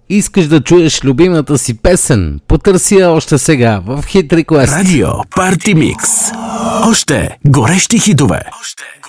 Искаш да чуеш любимата си песен? Потърси я още сега в Hit Request. Радио Парти Микс. Още горещи хитове.